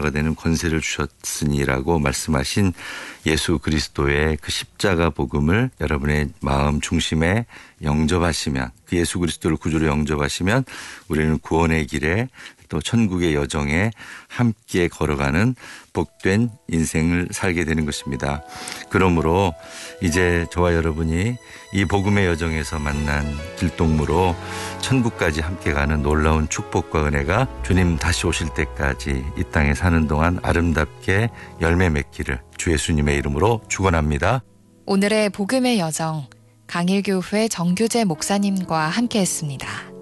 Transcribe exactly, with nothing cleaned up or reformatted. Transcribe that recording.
자가 되는 권세를 주셨으니라고 말씀하신 예수 그리스도의 그 십자가 복음을 여러분의 마음 중심에 영접하시면, 그 예수 그리스도를 구주로 영접하시면 우리는 구원의 길에 또 천국의 여정에 함께 걸어가는 복된 인생을 살게 되는 것입니다. 그러므로 이제 저와 여러분이 이 복음의 여정에서 만난 길동무로 천국까지 함께 가는 놀라운 축복과 은혜가 주님 다시 오실 때까지 이 땅에 사는 동안 아름답게 열매 맺기를 주 예수님의 이름으로 축원합니다. 오늘의 복음의 여정, 강일교회 정규재 목사님과 함께했습니다.